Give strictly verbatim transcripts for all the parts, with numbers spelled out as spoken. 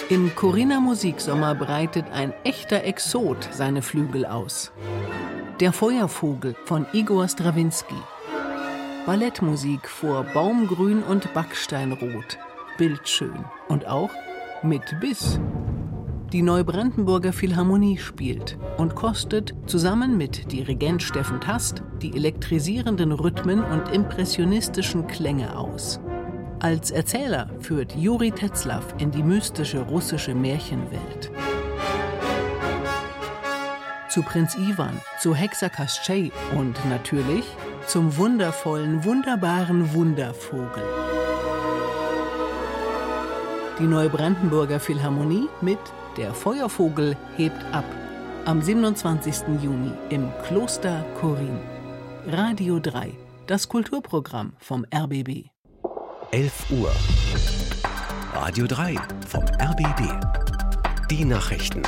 Im Corinna Musiksommer breitet ein echter Exot seine Flügel aus. Der Feuervogel von Igor Strawinski. Ballettmusik vor Baumgrün und Backsteinrot. Bildschön und auch mit Biss. Die Neubrandenburger Philharmonie spielt und kostet zusammen mit Dirigent Steffen Tast die elektrisierenden Rhythmen und impressionistischen Klänge aus. Als Erzähler führt Juri Tetzlaff in die mystische russische Märchenwelt. Zu Prinz Iwan, zu Hexer Kastschei und natürlich zum wundervollen, wunderbaren Wundervogel. Die Neubrandenburger Philharmonie mit Der Feuervogel hebt ab. Am siebenundzwanzigsten Juni im Kloster Chorin. Radio drei, das Kulturprogramm vom R B B. elf Uhr. Radio drei vom R B B. Die Nachrichten.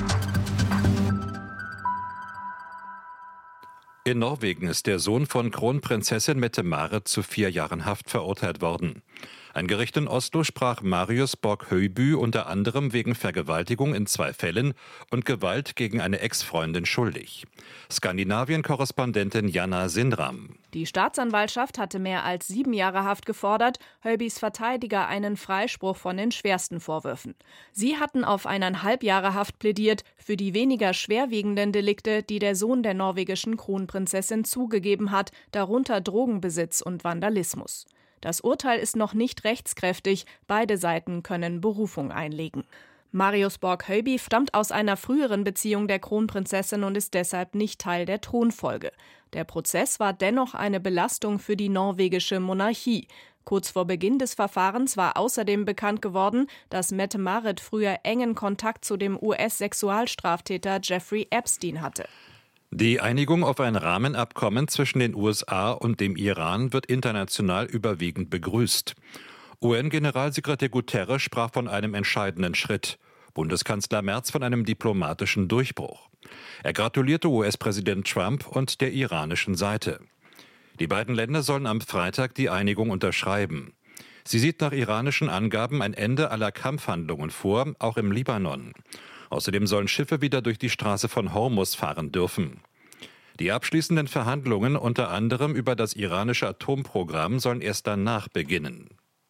In Norwegen ist der Sohn von Kronprinzessin Mette-Marit zu vier Jahren Haft verurteilt worden. Ein Gericht in Oslo sprach Marius Borg-Høiby unter anderem wegen Vergewaltigung in zwei Fällen und Gewalt gegen eine Ex-Freundin schuldig. Skandinavien-Korrespondentin Jana Sindram. Die Staatsanwaltschaft hatte mehr als sieben Jahre Haft gefordert, Høibys Verteidiger einen Freispruch von den schwersten Vorwürfen. Sie hatten auf eineinhalb Jahre Haft plädiert für die weniger schwerwiegenden Delikte, die der Sohn der norwegischen Kronprinzessin zugegeben hat, darunter Drogenbesitz und Vandalismus. Das Urteil ist noch nicht rechtskräftig, beide Seiten können Berufung einlegen. Marius Borg-Høiby stammt aus einer früheren Beziehung der Kronprinzessin und ist deshalb nicht Teil der Thronfolge. Der Prozess war dennoch eine Belastung für die norwegische Monarchie. Kurz vor Beginn des Verfahrens war außerdem bekannt geworden, dass Mette-Marit früher engen Kontakt zu dem U S-Sexualstraftäter Jeffrey Epstein hatte. Die Einigung auf ein Rahmenabkommen zwischen den U S A und dem Iran wird international überwiegend begrüßt. U N-Generalsekretär Guterres sprach von einem entscheidenden Schritt, Bundeskanzler Merz von einem diplomatischen Durchbruch. Er gratulierte U S-Präsident Trump und der iranischen Seite. Die beiden Länder sollen am Freitag die Einigung unterschreiben. Sie sieht nach iranischen Angaben ein Ende aller Kampfhandlungen vor, auch im Libanon. Außerdem sollen Schiffe wieder durch die Straße von Hormuz fahren dürfen. Die abschließenden Verhandlungen, unter anderem über das iranische Atomprogramm, sollen erst danach beginnen.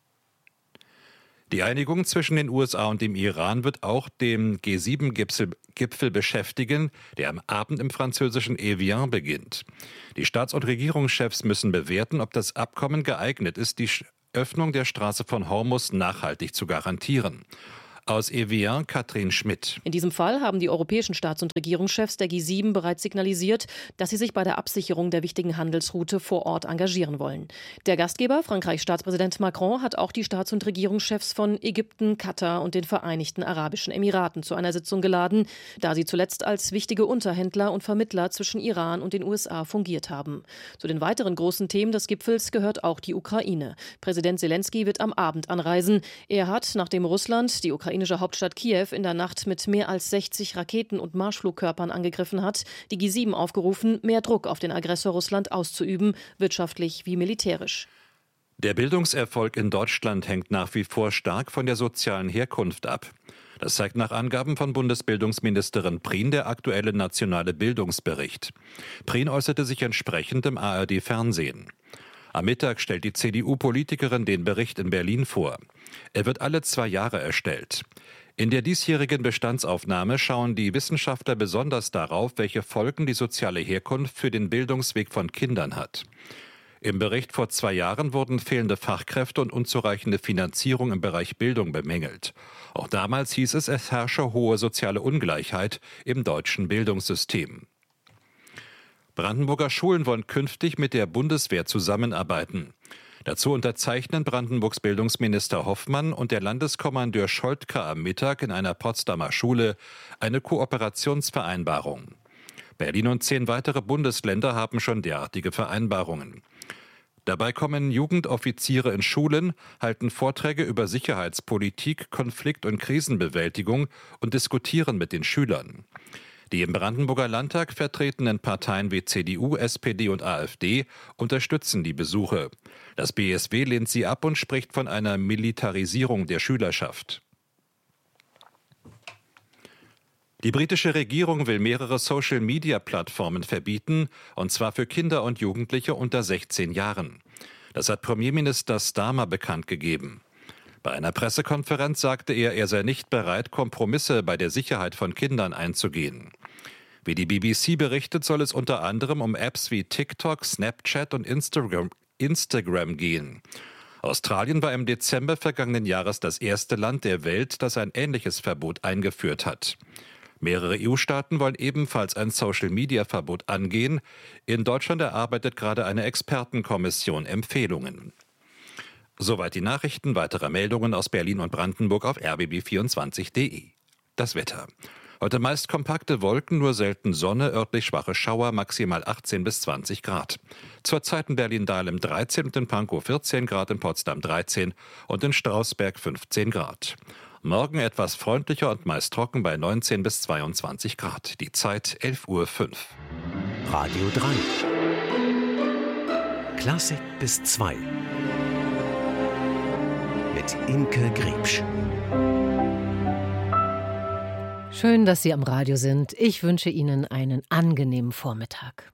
Die Einigung zwischen den U S A und dem Iran wird auch den G sieben Gipfel beschäftigen, der am Abend im französischen Evian beginnt. Die Staats- und Regierungschefs müssen bewerten, ob das Abkommen geeignet ist, die Öffnung der Straße von Hormuz nachhaltig zu garantieren. Aus Evian, Katrin Schmidt. In diesem Fall haben die europäischen Staats- und Regierungschefs der G sieben bereits signalisiert, dass sie sich bei der Absicherung der wichtigen Handelsroute vor Ort engagieren wollen. Der Gastgeber, Frankreichs Staatspräsident Macron, hat auch die Staats- und Regierungschefs von Ägypten, Katar und den Vereinigten Arabischen Emiraten zu einer Sitzung geladen, da sie zuletzt als wichtige Unterhändler und Vermittler zwischen Iran und den U S A fungiert haben. Zu den weiteren großen Themen des Gipfels gehört auch die Ukraine. Präsident Selenskyj wird am Abend anreisen. Er hat, nachdem Russland die Ukraine ukrainische Hauptstadt Kiew in der Nacht mit mehr als sechzig Raketen und Marschflugkörpern angegriffen hat, die G sieben aufgerufen, mehr Druck auf den Aggressor Russland auszuüben, wirtschaftlich wie militärisch. Der Bildungserfolg in Deutschland hängt nach wie vor stark von der sozialen Herkunft ab. Das zeigt nach Angaben von Bundesbildungsministerin Prien der aktuelle nationale Bildungsbericht. Prien äußerte sich entsprechend im A R D-Fernsehen. Am Mittag stellt die C D U-Politikerin den Bericht in Berlin vor. Er wird alle zwei Jahre erstellt. In der diesjährigen Bestandsaufnahme schauen die Wissenschaftler besonders darauf, welche Folgen die soziale Herkunft für den Bildungsweg von Kindern hat. Im Bericht vor zwei Jahren wurden fehlende Fachkräfte und unzureichende Finanzierung im Bereich Bildung bemängelt. Auch damals hieß es, es herrsche hohe soziale Ungleichheit im deutschen Bildungssystem. Brandenburger Schulen wollen künftig mit der Bundeswehr zusammenarbeiten. Dazu unterzeichnen Brandenburgs Bildungsminister Hoffmann und der Landeskommandeur Scholtke am Mittag in einer Potsdamer Schule eine Kooperationsvereinbarung. Berlin und zehn weitere Bundesländer haben schon derartige Vereinbarungen. Dabei kommen Jugendoffiziere in Schulen, halten Vorträge über Sicherheitspolitik, Konflikt- und Krisenbewältigung und diskutieren mit den Schülern. Die im Brandenburger Landtag vertretenen Parteien wie C D U, S P D und AfD unterstützen die Besuche. Das B S W lehnt sie ab und spricht von einer Militarisierung der Schülerschaft. Die britische Regierung will mehrere Social-Media-Plattformen verbieten, und zwar für Kinder und Jugendliche unter sechzehn Jahren. Das hat Premierminister Starmer bekannt gegeben. Bei einer Pressekonferenz sagte er, er sei nicht bereit, Kompromisse bei der Sicherheit von Kindern einzugehen. Wie die B B C berichtet, soll es unter anderem um Apps wie TikTok, Snapchat und Instagram, Instagram gehen. Australien war im Dezember vergangenen Jahres das erste Land der Welt, das ein ähnliches Verbot eingeführt hat. Mehrere E U-Staaten wollen ebenfalls ein Social-Media-Verbot angehen. In Deutschland erarbeitet gerade eine Expertenkommission Empfehlungen. Soweit die Nachrichten. Weitere Meldungen aus Berlin und Brandenburg auf r b b vierundzwanzig punkt d e. Das Wetter. Heute meist kompakte Wolken, nur selten Sonne, örtlich schwache Schauer, maximal achtzehn bis zwanzig Grad. Zurzeit in Berlin-Dahlem dreizehn und in Pankow vierzehn Grad, in Potsdam dreizehn und in Strausberg fünfzehn Grad. Morgen etwas freundlicher und meist trocken bei neunzehn bis zweiundzwanzig Grad. Die Zeit elf Uhr fünf. Radio drei. Klassik bis zwei. Mit Imke Griebsch. Schön, dass Sie am Radio sind. Ich wünsche Ihnen einen angenehmen Vormittag.